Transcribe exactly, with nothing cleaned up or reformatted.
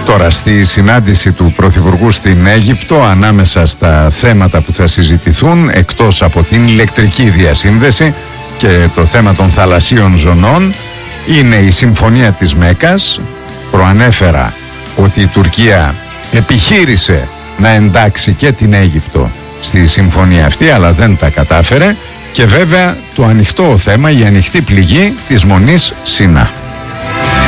Τώρα, στη συνάντηση του Πρωθυπουργού στην Αίγυπτο, ανάμεσα στα θέματα που θα συζητηθούν, εκτός από την ηλεκτρική διασύνδεση και το θέμα των θαλασσίων ζωνών, είναι η Συμφωνία της Μέκας. Προανέφερα ότι η Τουρκία επιχείρησε να εντάξει και την Αίγυπτο στη συμφωνία αυτή, αλλά δεν τα κατάφερε. Και βέβαια το ανοιχτό θέμα, η ανοιχτή πληγή της Μονής Σινά.